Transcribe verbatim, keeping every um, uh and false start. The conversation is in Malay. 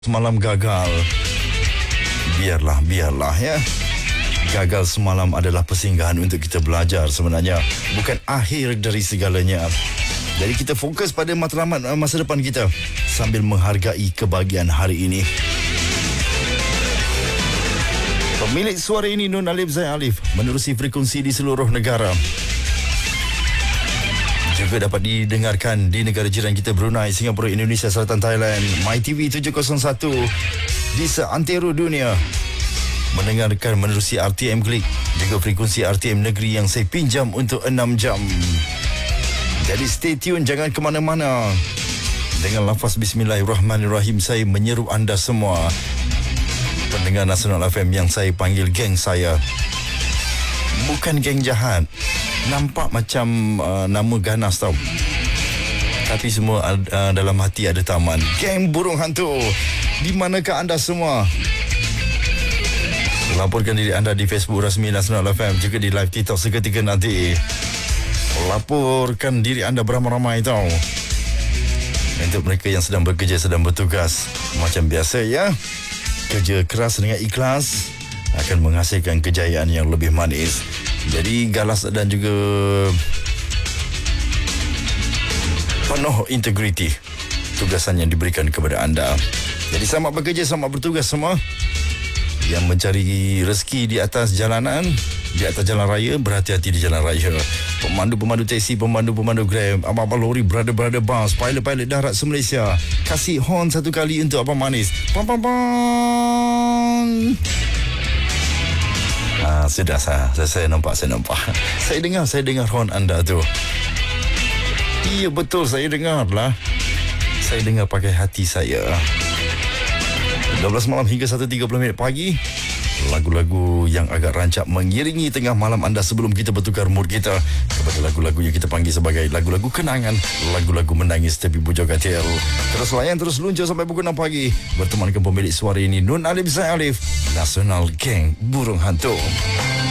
Semalam gagal. Biarlah, biarlah ya. Gagal semalam adalah persinggahan untuk kita belajar sebenarnya. Bukan akhir dari segalanya. Jadi kita fokus pada matlamat masa depan kita sambil menghargai kebahagiaan hari ini. Pemilik suara ini Nun Alif Zai Alif menerusi frekuensi di seluruh negara. Juga dapat didengarkan di negara jiran kita Brunei, Singapura, Indonesia, Selatan, Thailand. MyTV tujuh kosong satu di seantero dunia. Mendengarkan menerusi R T M Klik, juga frekuensi R T M Negeri yang saya pinjam untuk enam jam. Jadi stay tune, jangan ke mana-mana. Dengan lafaz Bismillahirrahmanirrahim, saya menyeru anda semua, pendengar Nasional F M yang saya panggil geng saya. Bukan geng jahat. Nampak macam uh, nama ganas tau, tapi semua uh, dalam hati ada taman. Geng Burung Hantu, di manakah anda semua? Laporkan diri anda di Facebook rasmi Nasional F M, juga di live TikTok seketika nanti. Laporkan diri anda beramai-ramai tau. Untuk mereka yang sedang bekerja, sedang bertugas, macam biasa ya, kerja keras dengan ikhlas akan menghasilkan kejayaan yang lebih manis. Jadi galas dan juga penuh integriti tugasan yang diberikan kepada anda. Jadi selamat bekerja, selamat bertugas semua yang mencari rezeki di atas jalanan, di atas jalan raya. Berhati-hati di jalan raya. Pemandu-pemandu teksi, pemandu-pemandu Grab, abang-abang lori, brother-brother bus, pilot-pilot darat se-Malaysia, kasih horn satu kali untuk Abang Manis. Pam pam pam. Ah, sudah saya, saya, saya nampak, saya nampak. Saya dengar, saya dengar horn anda tu. Iya betul, saya dengar lah. Saya dengar pakai hati saya. dua belas malam hingga satu tiga puluh minit pagi. Lagu-lagu yang agak rancak mengiringi tengah malam anda sebelum kita bertukar mood kita kepada lagu-lagu yang kita panggil sebagai lagu-lagu kenangan, lagu-lagu menangis tepi bujur katil. Terus layan, terus luncur sampai pukul enam pagi. Bertemankan pemilik suara ini Nun Alif Zai Alif, Nasional Geng Burung Hantu.